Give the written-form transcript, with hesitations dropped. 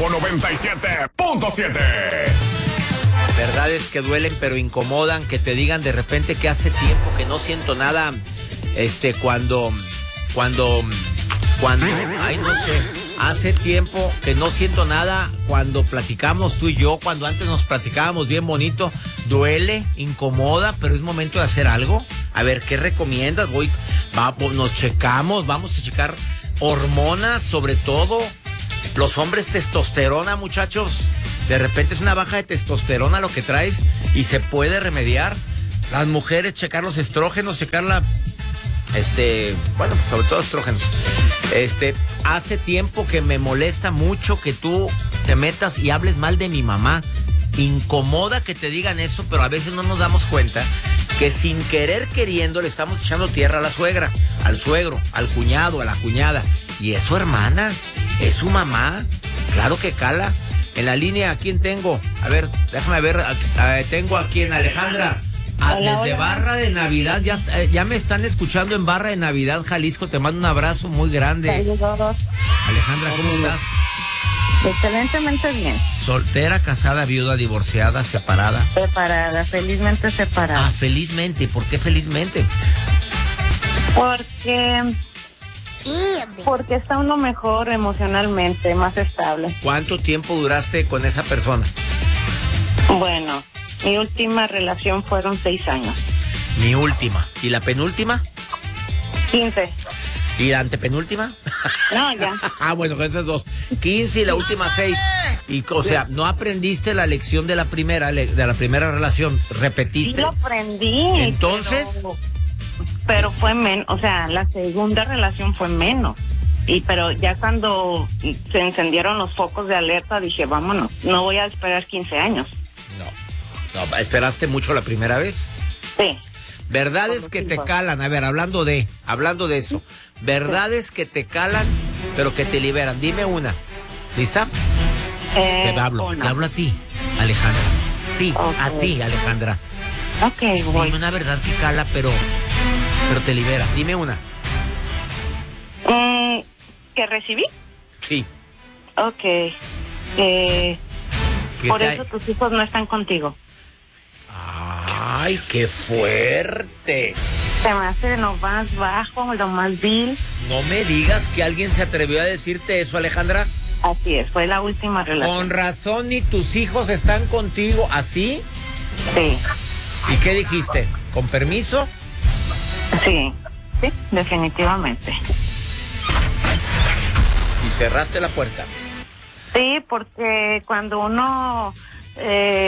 Grupo 97.7. Verdades que duelen pero incomodan, que te digan de repente que hace tiempo que no siento nada, cuando, ay, no sé, hace tiempo que no siento nada cuando platicamos tú y yo, cuando antes nos platicábamos bien bonito, duele, incomoda, pero es momento de hacer algo. A ver, ¿qué recomiendas? Nos checamos, vamos a checar hormonas, sobre todo los hombres, testosterona, muchachos. De repente es una baja de testosterona lo que traes y se puede remediar. Las mujeres, checar los estrógenos, checar bueno, sobre todo estrógenos. Hace tiempo que me molesta mucho que tú te metas y hables mal de mi mamá. Incomoda que te digan eso, pero a veces no nos damos cuenta que sin querer queriendo le estamos echando tierra a la suegra, al suegro, al cuñado, a la cuñada. Y es su hermana, es su mamá. Claro que cala. En la línea, ¿a quién tengo? A ver, déjame ver. Tengo aquí en Alejandra. Desde Barra de Navidad, ya me están escuchando en Barra de Navidad, Jalisco. Te mando un abrazo muy grande. Alejandra, ¿cómo estás? Excelentemente bien. ¿Soltera, casada, viuda, divorciada, separada? Separada, felizmente separada. Ah, felizmente. ¿Por qué felizmente? Porque está uno mejor emocionalmente, más estable. ¿Cuánto tiempo duraste con esa persona? Bueno, mi última relación fueron 6 años. Mi última. ¿Y la penúltima? 15. ¿Y la antepenúltima? No, ya. Bueno, con esas 2. 15 y la última 6. Y, o sea, ¿no aprendiste la lección de la primera relación? ¿Repetiste? Sí lo aprendí. Entonces... Pero fue menos, o sea, la segunda relación fue menos. Pero ya cuando se encendieron los focos de alerta, dije, vámonos, no voy a esperar 15 años. No, ¿esperaste mucho la primera vez? Sí. Verdades que te calan, a ver, hablando de eso. Verdades que te calan, pero que te liberan. Dime una. ¿Lista? Te hablo a ti, Alejandra. Sí, okay. A ti, Alejandra. Ok, voy. Dime una verdad que cala, pero te libera. Dime una. ¿Que recibí? Sí. Ok. Por eso tus hijos no están contigo. ¡Ay, qué fuerte! Se me hace lo más bajo, lo más vil. No me digas que alguien se atrevió a decirte eso, Alejandra. Así es, fue la última relación. Con razón, ni tus hijos están contigo, ¿así? Sí. ¿Y qué dijiste? ¿Con permiso? Sí, definitivamente. ¿Y cerraste la puerta? Sí, porque cuando uno